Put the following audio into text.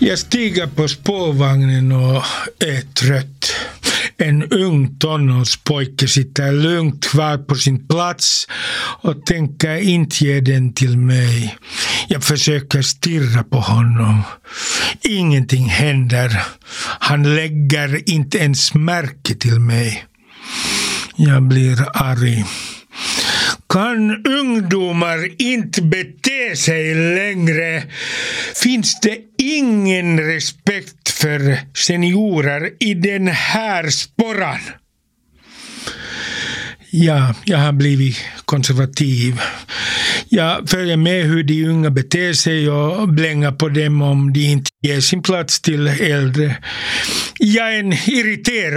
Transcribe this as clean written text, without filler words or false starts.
Jag stiger på spårvagnen och är trött. En ung tonårspojke sitter lugnt kvar på sin plats och tänker inte ge den till mig. Jag försöker stirra på honom. Ingenting händer. Han lägger inte ens märke till mig. Jag blir arg. Kan ungdomar inte bete sig längre? Finns det ingen respekt för seniorer i den här sporran? Ja, jag har blivit konservativ. Jag följer med hur de unga beter sig och blängar på dem om de inte ger sin plats till äldre. Jag är en irriterad